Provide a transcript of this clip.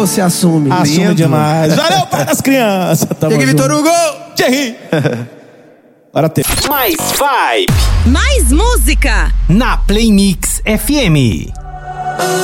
você assume. Assume demais. Valeu, pai das crianças. Tem Vitor Hugo. Thierry. Bora ter. Mais vibe. Mais música. Na Play Mix FM.